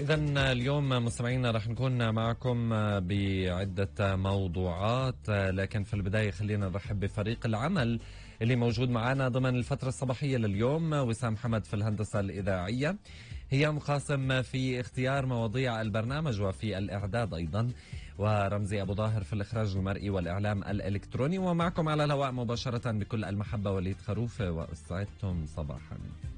إذا اليوم مستمعينا رح نكون معكم بعدة موضوعات، لكن في البداية خلينا نرحب بفريق العمل اللي موجود معنا ضمن الفترة الصباحية لليوم. وسام حمد في الهندسة الإذاعية، هيام قاسم في اختيار مواضيع البرنامج وفي الإعداد أيضا، ورمزي أبو ظاهر في الإخراج المرئي والإعلام الإلكتروني، ومعكم على الهواء مباشرة بكل المحبة وليد خروف. وأسعدتم صباحا.